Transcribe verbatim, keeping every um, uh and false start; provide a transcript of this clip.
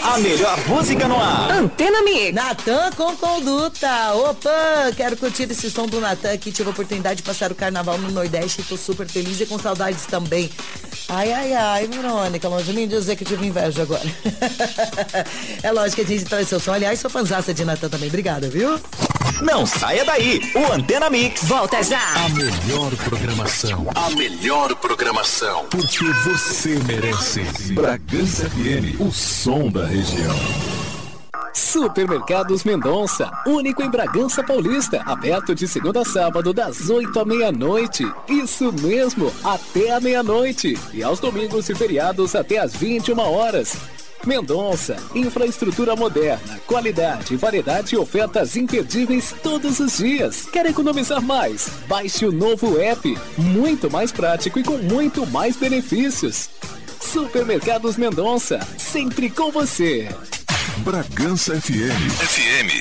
A melhor música no ar. Antena Mix. Natan com conduta. Opa, quero curtir esse som do Natan aqui. Tive a oportunidade de passar o carnaval no Nordeste e tô super feliz e com saudades também. Ai, ai, ai, Verônica, longe de mim dizer que tive inveja agora. É lógico que a gente traz seu som. Aliás, sou fanzaça de Natan também. Obrigada, viu? Não saia daí. O Antena Mix volta já. A melhor programação. A melhor programação. Porque você merece. Bragança F M, o som da região. Supermercados Mendonça, único em Bragança Paulista, aberto de segunda a sábado das oito à meia-noite. Isso mesmo, até a meia-noite. E aos domingos e feriados até às vinte e uma horas. Mendonça, infraestrutura moderna, qualidade, variedade e ofertas imperdíveis todos os dias. Quer economizar mais? Baixe o novo app, muito mais prático e com muito mais benefícios. Supermercados Mendonça, sempre com você. Bragança F M. F M.